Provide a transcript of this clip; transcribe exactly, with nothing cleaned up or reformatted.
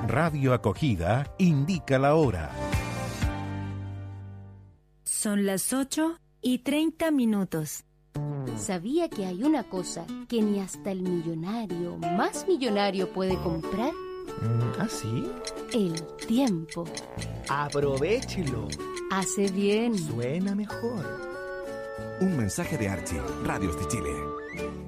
Radio Acogida indica la hora. Son las ocho y treinta minutos. ¿Sabía que hay una cosa que ni hasta el millonario más millonario puede comprar? ¿Ah, sí? El tiempo. ¡Aprovéchelo! Hace bien. Suena mejor. Un mensaje de Archie, Radios de Chile.